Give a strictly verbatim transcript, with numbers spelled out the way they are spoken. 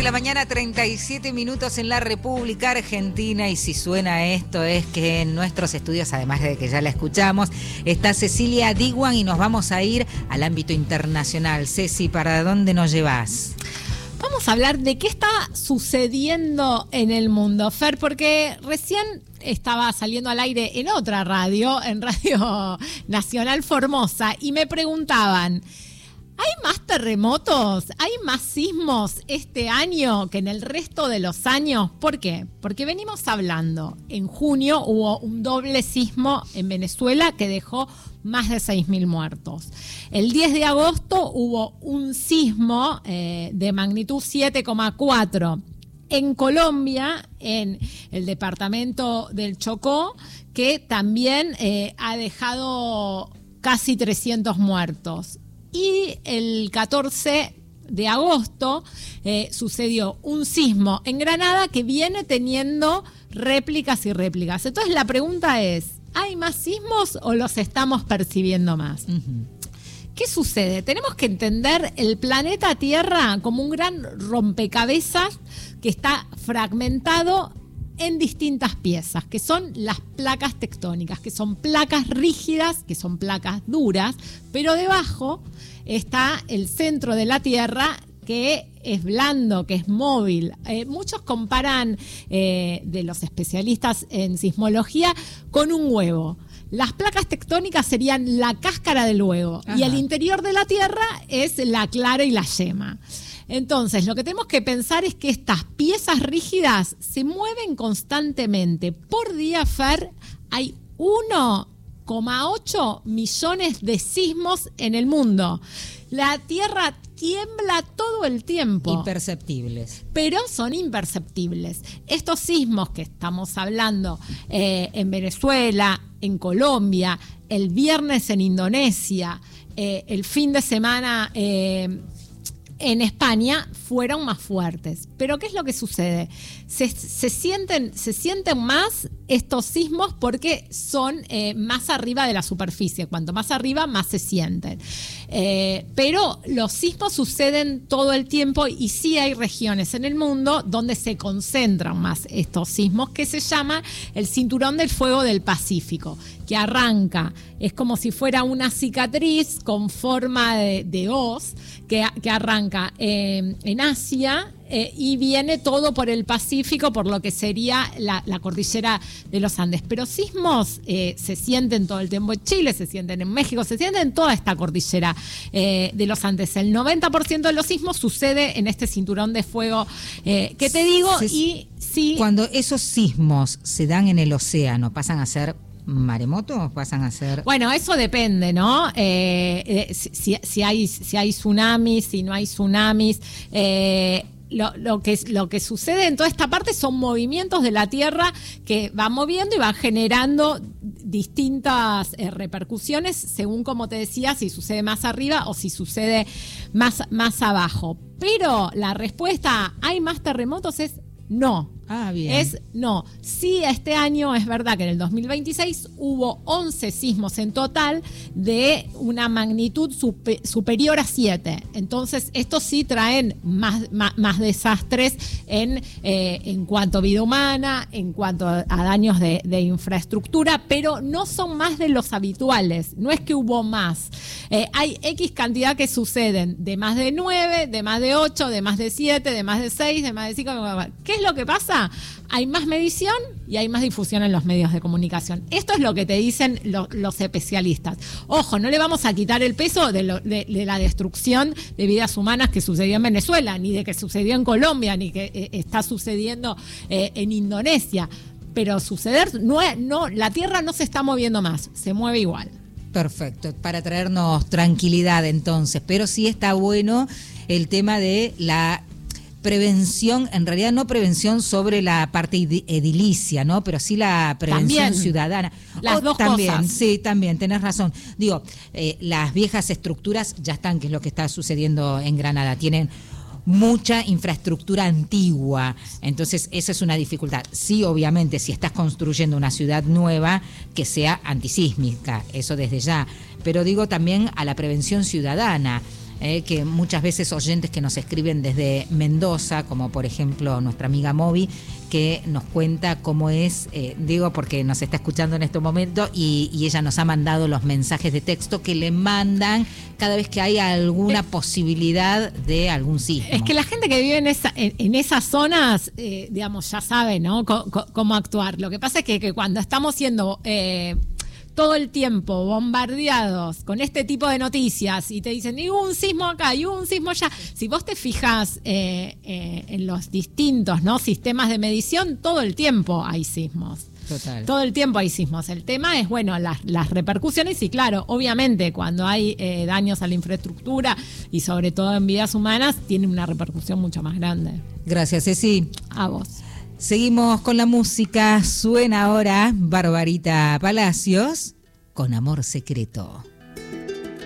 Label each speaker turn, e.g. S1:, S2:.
S1: de la mañana, treinta y siete minutos en la República Argentina, y si suena esto es que en nuestros estudios, además de que ya la escuchamos, está Cecilia Diwan y nos vamos a ir al ámbito internacional. Ceci, ¿para dónde nos llevas?
S2: Vamos a hablar de qué está sucediendo en el mundo, Fer, porque recién estaba saliendo al aire en otra radio, en Radio Nacional Formosa, y me preguntaban: ¿hay más terremotos? ¿Hay más sismos este año que en el resto de los años? ¿Por qué? Porque venimos hablando. En junio hubo un doble sismo en Venezuela que dejó más de seis mil muertos. El diez de agosto hubo un sismo eh, de magnitud siete coma cuatro en Colombia, en el departamento del Chocó, que también eh, ha dejado casi trescientos muertos. Y el catorce de agosto eh, sucedió un sismo en Granada que viene teniendo réplicas y réplicas. Entonces la pregunta es: ¿hay más sismos o los estamos percibiendo más? Uh-huh. ¿Qué sucede? Tenemos que entender el planeta Tierra como un gran rompecabezas que está fragmentado en distintas piezas, que son las placas tectónicas, que son placas rígidas, que son placas duras, pero debajo está el centro de la Tierra, que es blando, que es móvil. Eh, muchos comparan, eh, de los especialistas en sismología, con un huevo. Las placas tectónicas serían la cáscara del huevo. Ajá. Y el interior de la Tierra es la clara y la yema. Entonces, lo que tenemos que pensar es que estas piezas rígidas se mueven constantemente. Por día, Fer, hay uno coma ocho millones de sismos en el mundo. La Tierra tiembla todo el tiempo.
S1: Imperceptibles.
S2: Pero son imperceptibles. Estos sismos que estamos hablando eh, en Venezuela, en Colombia, el viernes en Indonesia, eh, el fin de semana eh, en España, fueron más fuertes. Pero ¿qué es lo que sucede? Se, se, sienten, se sienten más estos sismos porque son eh, más arriba de la superficie. Cuanto más arriba, más se sienten. Eh, pero los sismos suceden todo el tiempo, y sí hay regiones en el mundo donde se concentran más estos sismos, que se llama el Cinturón del Fuego del Pacífico, que arranca, es como si fuera una cicatriz con forma de, de hoz, que, que arranca eh, en Asia, Eh, y viene todo por el Pacífico, por lo que sería la, la cordillera de los Andes. Pero sismos eh, se sienten todo el tiempo en Chile, se sienten en México, se sienten en toda esta cordillera eh, de los Andes. El noventa por ciento de los sismos sucede en este cinturón de fuego eh, que te digo. Se, y sí,
S1: cuando esos sismos se dan en el océano, ¿pasan a ser maremotos? ¿Pasan a ser...?
S2: Bueno, eso depende, ¿no? Eh, eh, si, si, hay, si hay tsunamis, si no hay tsunamis... Eh, Lo, lo, que, lo que sucede en toda esta parte son movimientos de la Tierra que van moviendo y van generando distintas eh, repercusiones según, como te decía, si sucede más arriba o si sucede más, más abajo. Pero la respuesta, ¿hay más terremotos? Es no.
S1: Ah, bien.
S2: Es no. Sí, este año es verdad que en el dos mil veintiséis hubo once sismos en total de una magnitud super, superior a siete. Entonces, estos sí traen más, más, más desastres en, eh, en cuanto a vida humana, en cuanto a, a daños de, de infraestructura, pero no son más de los habituales. No es que hubo más. Eh, hay X cantidad que suceden de más de nueve, de más de ocho, de más de siete, de más de seis, de más de cinco. ¿Qué es lo que pasa? Hay más medición y hay más difusión en los medios de comunicación. Esto es lo que te dicen lo, los especialistas. Ojo, no le vamos a quitar el peso de, lo, de, de la destrucción de vidas humanas que sucedió en Venezuela, ni de que sucedió en Colombia, ni que eh, está sucediendo eh, en Indonesia. Pero suceder, no, no, la Tierra no se está moviendo más, se mueve igual.
S1: Perfecto, para traernos tranquilidad entonces. Pero sí está bueno el tema de la prevención, en realidad no prevención sobre la parte edilicia, ¿no? Pero sí la prevención
S2: también,
S1: ciudadana.
S2: Las
S1: o
S2: dos
S1: también,
S2: cosas.
S1: Sí, también, tenés razón. Digo, eh, las viejas estructuras ya están, que es lo que está sucediendo en Granada. Tienen mucha infraestructura antigua, entonces esa es una dificultad. Sí, obviamente, si estás construyendo una ciudad nueva, que sea antisísmica, eso desde ya. Pero digo también a la prevención ciudadana. eh, que muchas veces oyentes que nos escriben desde Mendoza, como por ejemplo nuestra amiga Moby, que nos cuenta cómo es, eh, digo porque nos está escuchando en este momento y, y ella nos ha mandado los mensajes de texto que le mandan cada vez que hay alguna eh, posibilidad de algún sismo.
S2: Es que la gente que vive en, esa, en, en esas zonas, eh, digamos, ya sabe, ¿no? C- c- cómo actuar. Lo que pasa es que, que cuando estamos siendo eh, todo el tiempo bombardeados con este tipo de noticias y te dicen, y hubo un sismo acá, y hubo un sismo allá. Si vos te fijas eh, eh, en los distintos, ¿no?, sistemas de medición, todo el tiempo hay sismos.
S1: Total.
S2: Todo el tiempo hay sismos. El tema es, bueno, las, las repercusiones y claro, obviamente cuando hay eh, daños a la infraestructura y sobre todo en vidas humanas, tiene una repercusión mucho más grande.
S1: Gracias, Ceci.
S2: A vos.
S1: Seguimos con la música. Suena ahora Barbarita Palacios con Amor Secreto.